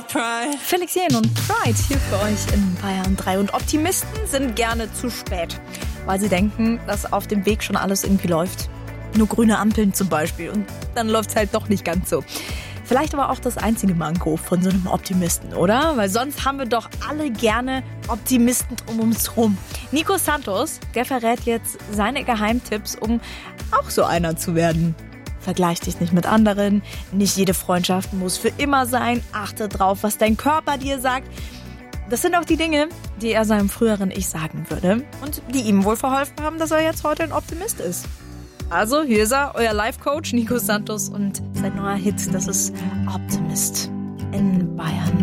Felix Jähn und Pride hier für euch in Bayern 3. Und Optimisten sind gerne zu spät, weil sie denken, dass auf dem Weg schon alles irgendwie läuft. Nur grüne Ampeln zum Beispiel. Und dann läuft es halt doch nicht ganz so. Vielleicht aber auch das einzige Manko von so einem Optimisten, oder? Weil sonst haben wir doch alle gerne Optimisten um uns rum. Nico Santos, der verrät jetzt seine Geheimtipps, um auch so einer zu werden. Vergleich dich nicht mit anderen. Nicht jede Freundschaft muss für immer sein. Achte drauf, was dein Körper dir sagt. Das sind auch die Dinge, die er seinem früheren Ich sagen würde. Und die ihm wohl verholfen haben, dass er jetzt heute ein Optimist ist. Also, hier ist er, euer Life-Coach Nico Santos und sein neuer Hit, das ist Optimist in Bayern.